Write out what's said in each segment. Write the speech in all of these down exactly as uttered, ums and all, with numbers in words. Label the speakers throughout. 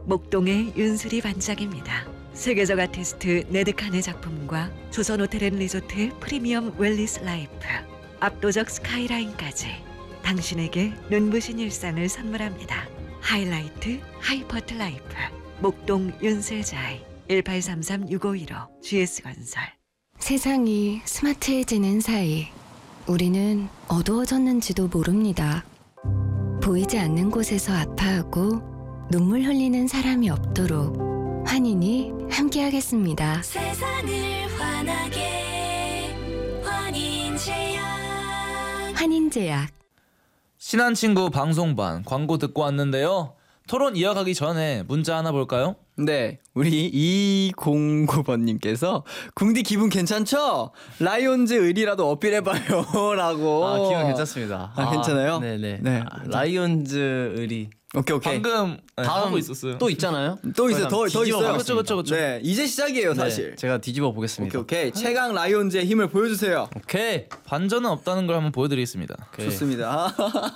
Speaker 1: 목동의 윤슬이 반짝입니다. 세계적 아티스트 네드칸의 작품과 조선호텔앤리조트 프리미엄 웰리스 라이프, 압도적 스카이라인까지 당신에게 눈부신 일상을 선물합니다. 하이라이트 하이퍼트 라이프 목동 윤슬자이 일팔삼삼 육오일오 지에스건설.
Speaker 2: 세상이 스마트해지는 사이 우리는 어두워졌는지도 모릅니다. 보이지 않는 곳에서 아파하고 눈물 흘리는 사람이 없도록 환인이 함께하겠습니다.
Speaker 3: 세상을 환하게 환인제약.
Speaker 2: 환인제약.
Speaker 4: 친한 친구 방송반 광고 듣고 왔는데요. 토론 이어가기 전에 문자 하나 볼까요?
Speaker 5: 네, 우리 이공구 번님께서 궁디 기분 괜찮죠? 라이온즈 의리라도 어필해봐요 라고.
Speaker 6: 아, 기분 괜찮습니다.
Speaker 5: 아, 괜찮아요?
Speaker 6: 네네.
Speaker 5: 네.
Speaker 6: 아, 라이온즈 의리
Speaker 5: 오케이 오케이.
Speaker 4: 방금 네,
Speaker 6: 다음
Speaker 4: 하고 있었어요.
Speaker 6: 또 있잖아요.
Speaker 5: 또 있어요. 더, 더
Speaker 6: 뒤집어
Speaker 5: 있어요.
Speaker 6: 보겠습니다.
Speaker 4: 그쵸, 그쵸, 그쵸.
Speaker 5: 네, 이제 시작이에요
Speaker 6: 네,
Speaker 5: 사실.
Speaker 6: 제가 뒤집어 보겠습니다.
Speaker 5: 오케이 오케이. 최강 라이온즈의 힘을 보여주세요.
Speaker 6: 오케이.
Speaker 4: 반전은 없다는 걸 한번 보여드리겠습니다.
Speaker 6: 오케이.
Speaker 5: 좋습니다.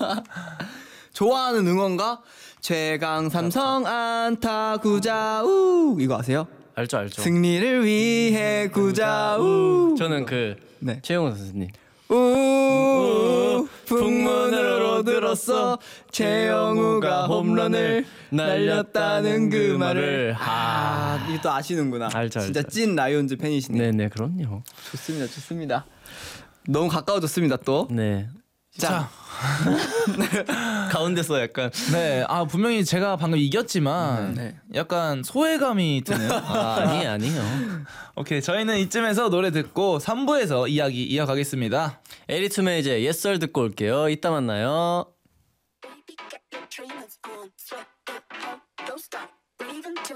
Speaker 5: 좋아하는 응원가 최강 삼성 안타 구자우 이거 아세요?
Speaker 6: 알죠 알죠.
Speaker 5: 승리를 위해 구자우.
Speaker 6: 저는 그
Speaker 5: 네.
Speaker 6: 최영훈 선수님.
Speaker 5: 우 풍문으로 들었어 최영우가 홈런을 날렸다는 그 말을. 아, 이거 또 아시는구나.
Speaker 6: 알죠,
Speaker 5: 진짜
Speaker 6: 알죠.
Speaker 5: 찐 라이온즈 팬이시네요.
Speaker 6: 네네 그럼요.
Speaker 5: 좋습니다, 좋습니다. 너무 가까워졌습니다 또.
Speaker 6: 네.
Speaker 5: 자,
Speaker 6: 가운데서 약간
Speaker 4: 네, 아 분명히 제가 방금 이겼지만
Speaker 5: 네.
Speaker 4: 약간 소외감이 드네요.
Speaker 6: 아, 아니에요 아니에요.
Speaker 4: 오케이, 저희는 이쯤에서 노래 듣고 삼 부에서 이야기 이어가겠습니다.
Speaker 6: 에리투메이제 옛설 듣고 올게요. 이따 만나요.
Speaker 3: Baby, get your dreamers on. Sweat it out, don't stop. Breathe until